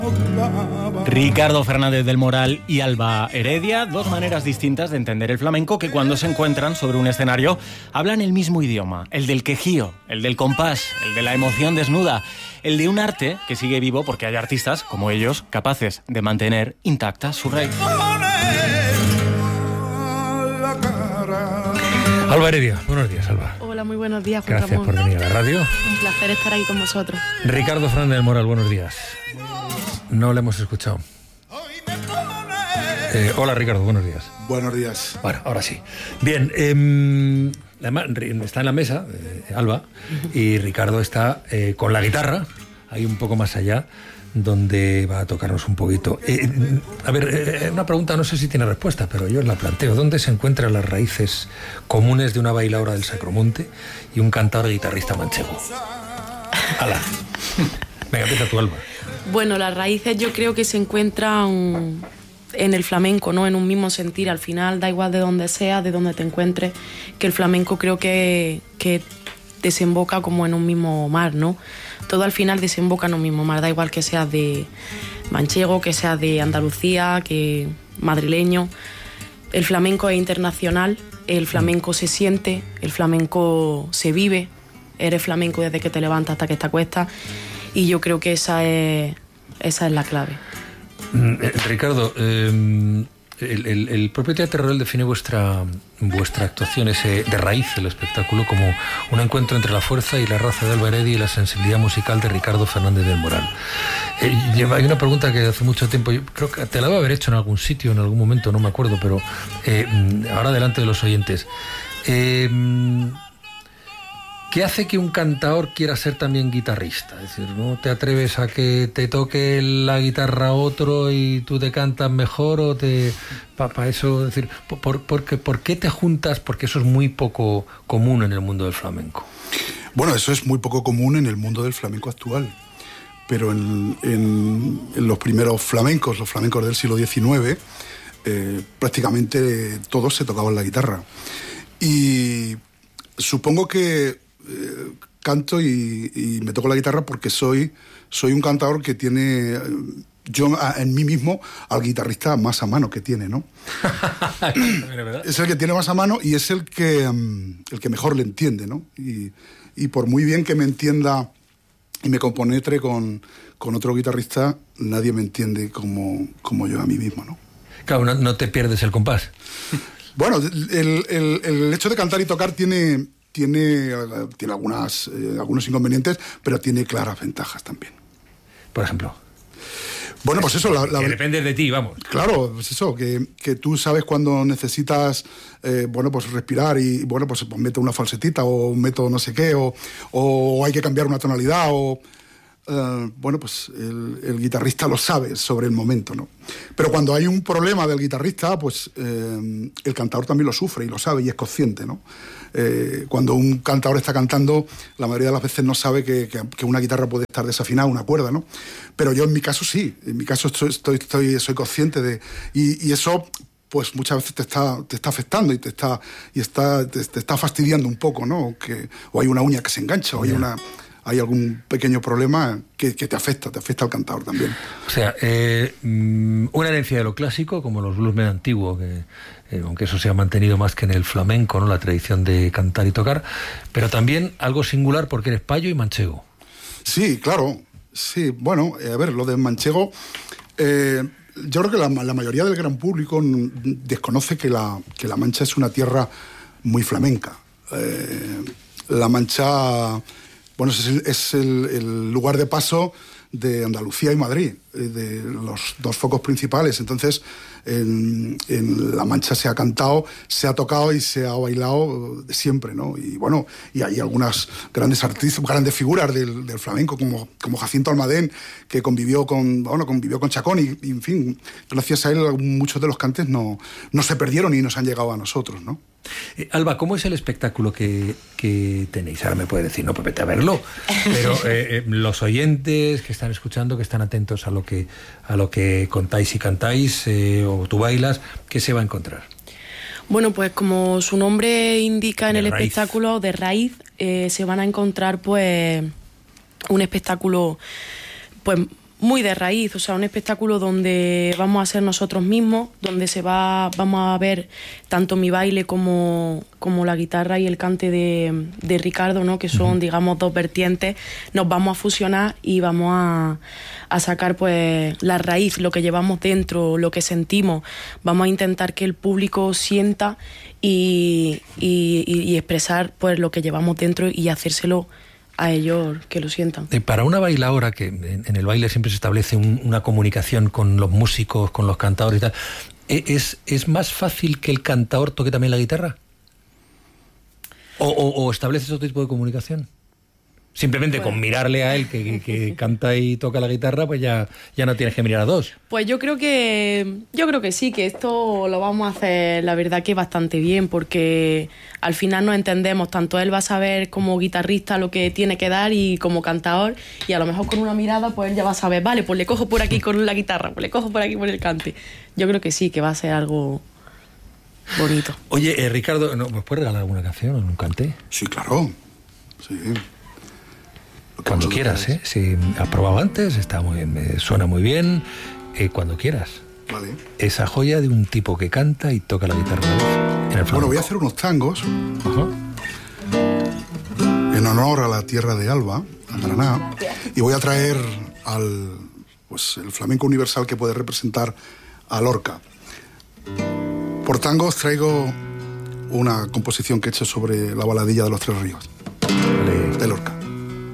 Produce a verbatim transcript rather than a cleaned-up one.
Ricardo Fernández del Moral y Alba Heredia, dos maneras distintas de entender el flamenco que cuando se encuentran sobre un escenario hablan el mismo idioma, el del quejío, el del compás, el de la emoción desnuda, el de un arte que sigue vivo porque hay artistas como ellos capaces de mantener intacta su raíz. Alba Heredia, buenos días, Alba. Hola, muy buenos días, Juan Gracias Ramón. por venir a la radio. Un placer estar aquí con vosotros. Ricardo Fernández del Moral, buenos días. No le hemos escuchado. Eh, hola, Ricardo, buenos días. Buenos días. Bueno, ahora sí. Bien, eh, además, está en la mesa, eh, Alba, y Ricardo está eh, con la guitarra, ahí un poco más allá, donde va a tocarnos un poquito. Eh, a ver, eh, una pregunta, no sé si tiene respuesta, pero yo la planteo. ¿Dónde se encuentran las raíces comunes de una bailaora del Sacromonte y un cantador guitarrista manchego? ¡Hala! Venga, empieza tú, Alba. Bueno, las raíces yo creo que se encuentran en el flamenco, ¿no? En un mismo sentir. Al final, da igual de donde sea, de donde te encuentres, que el flamenco creo que, que desemboca como en un mismo mar, ¿no? Todo al final desemboca en un mismo mar, da igual que sea de manchego, que sea de Andalucía, que madrileño. El flamenco es internacional, el flamenco se siente, el flamenco se vive, eres flamenco desde que te levantas hasta que te acuestas, y yo creo que esa es, esa es la clave. Eh, Ricardo, eh, el, el, el propio Teatro Real define vuestra, vuestra actuación ese, de raíz del espectáculo como un encuentro entre la fuerza y la raza de Alba Heredia y la sensibilidad musical de Ricardo Fernández del Moral. Eh, hay una pregunta que hace mucho tiempo, yo creo que te la voy a haber hecho en algún sitio, en algún momento, no me acuerdo, pero eh, ahora delante de los oyentes. Eh, ¿Qué hace que un cantaor quiera ser también guitarrista? Es decir, ¿no te atreves a que te toque la guitarra otro y tú te cantas mejor o te... Para pa eso, es decir, por, por, qué, ¿por qué te juntas? Porque eso es muy poco común en el mundo del flamenco. Bueno, eso es muy poco común en el mundo del flamenco actual. Pero en, en, en los primeros flamencos, los flamencos del siglo diecinueve, eh, prácticamente todos se tocaban la guitarra. Y supongo que Eh, canto y, y me toco la guitarra porque soy, soy un cantador que tiene, yo a, en mí mismo, al guitarrista más a mano que tiene, ¿no? Es el que tiene más a mano y es el que, um, el que mejor le entiende, ¿no? Y, y por muy bien que me entienda y me compenetre con, con otro guitarrista, nadie me entiende como, como yo a mí mismo, ¿no? Claro, no, no te pierdes el compás. Bueno, el, el, el hecho de cantar y tocar tiene... Tiene, tiene algunas, eh, algunos inconvenientes, pero tiene claras ventajas también. Por ejemplo. Bueno, pues eso... La, la, que depende de ti, vamos. Claro, pues eso, que, que tú sabes cuando necesitas, eh, bueno, pues respirar y, bueno, pues, pues meto una falsetita o meto no sé qué, o, o hay que cambiar una tonalidad, o... Uh, bueno, pues el, el guitarrista lo sabe sobre el momento, ¿no? Pero cuando hay un problema del guitarrista, pues eh, el cantador también lo sufre y lo sabe y es consciente, ¿no? Eh, cuando un cantador está cantando, la mayoría de las veces no sabe que, que, que una guitarra puede estar desafinada, una cuerda, ¿no? Pero yo en mi caso sí, en mi caso estoy, estoy, estoy soy consciente de... Y, y eso... pues muchas veces te está, te está afectando y te está, y está, te, te está fastidiando un poco, ¿no? Que, o hay una uña que se engancha, o hay una... hay algún pequeño problema que, que te afecta, te afecta al cantador también. O sea, eh, una herencia de lo clásico, como los bluesmen antiguos, que, eh, aunque eso se ha mantenido más que en el flamenco, ¿no? La tradición de cantar y tocar, pero también algo singular porque eres payo y manchego. Sí, claro. Sí, bueno, eh, a ver, lo de manchego... Eh, yo creo que la, la mayoría del gran público desconoce que la, que la Mancha es una tierra muy flamenca. Eh, la Mancha... Bueno, es, el, es el, el lugar de paso de Andalucía y Madrid, de los dos focos principales. Entonces, en, en La Mancha se ha cantado, se ha tocado y se ha bailado de siempre, ¿no? Y bueno, y hay algunas grandes artistas, grandes figuras del, del flamenco, como, como Jacinto Almadén, que convivió con, bueno, convivió con Chacón y, y, en fin, gracias a él muchos de los cantes no, no se perdieron y nos han llegado a nosotros, ¿no? Eh, Alba, ¿cómo es el espectáculo que, que tenéis? Ahora me puede decir, no, pues vete a verlo. Pero eh, eh, los oyentes que están escuchando, que están atentos a lo que, a lo que contáis y cantáis, eh, o tú bailas, ¿qué se va a encontrar? Bueno, pues como su nombre indica en de el raíz. espectáculo, de raíz, eh, se van a encontrar pues un espectáculo pues muy de raíz, o sea, un espectáculo donde vamos a ser nosotros mismos, donde se va, vamos a ver tanto mi baile como, como la guitarra y el cante de, de Ricardo, ¿no? Que son, uh-huh. digamos, dos vertientes. Nos vamos a fusionar y vamos a, a sacar pues la raíz, lo que llevamos dentro, lo que sentimos. Vamos a intentar que el público sienta y, y, y, y expresar pues lo que llevamos dentro y hacérselo a ellos que lo sientan. Eh, para una bailaora, que en, en el baile siempre se establece un, una comunicación con los músicos, con los cantadores y tal, ¿es, es más fácil que el cantador toque también la guitarra? ¿O, o, o estableces otro tipo de comunicación? Simplemente pues, con mirarle a él que, que, que canta y toca la guitarra, pues ya, ya no tienes que mirar a dos. Pues yo creo que yo creo que sí, que esto lo vamos a hacer, la verdad que bastante bien, porque al final nos entendemos, tanto él va a saber como guitarrista lo que tiene que dar y como cantador, y a lo mejor con una mirada pues él ya va a saber, vale, pues le cojo por aquí con la guitarra, pues le cojo por aquí por el cante. Yo creo que sí, que va a ser algo bonito. Oye, eh, Ricardo, ¿no, ¿me puedes regalar alguna canción en un cante? Sí, claro, sí. Cuando quieras, ¿eh? Si has probado antes, está muy bien, me suena muy bien. Eh, cuando quieras. Vale. Esa joya de un tipo que canta y toca la guitarra en el flamenco. Bueno, voy a hacer unos tangos. Ajá. En honor a la tierra de Alba, a Granada, y voy a traer al pues el flamenco universal que puede representar a Lorca. Por tangos traigo una composición que he hecho sobre la baladilla de los Tres Ríos, Vale. de Lorca.